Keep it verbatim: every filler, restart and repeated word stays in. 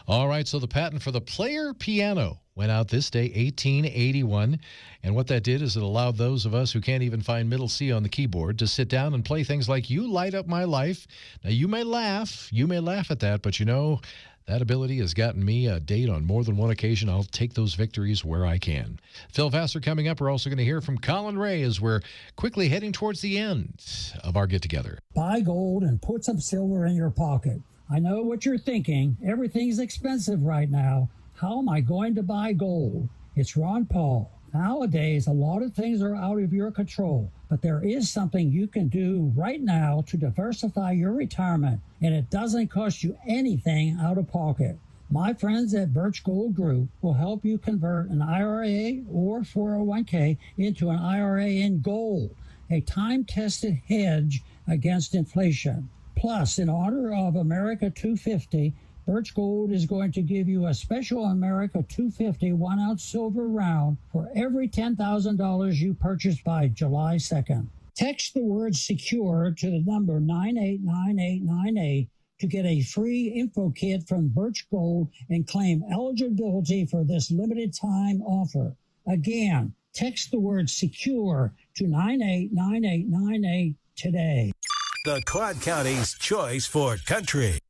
All right, so the patent for the player piano went out this day, eighteen eighty-one. And what that did is it allowed those of us who can't even find middle C on the keyboard to sit down and play things like You Light Up My Life. Now, you may laugh. You may laugh at that, but you know, that ability has gotten me a date on more than one occasion. I'll take those victories where I can. Phil Vassar coming up. We're also going to hear from Colin Ray as we're quickly heading towards the end of our get-together. Buy gold and put some silver in your pocket. I know what you're thinking. Everything's expensive right now. How am I going to buy gold? It's Ron Paul. Nowadays, a lot of things are out of your control, but there is something you can do right now to diversify your retirement, and it doesn't cost you anything out of pocket. My friends at Birch Gold Group will help you convert an I R A or four oh one k into an I R A in gold, a time-tested hedge against inflation. Plus, in honor of America two fifty, Birch Gold is going to give you a special America two fifty one-ounce silver round for every ten thousand dollars you purchase by July second. Text the word SECURE to the number nine eight nine eight nine eight to get a free info kit from Birch Gold and claim eligibility for this limited time offer. Again, text the word SECURE to nine eight nine eight nine eight today. The Quad County's choice for country.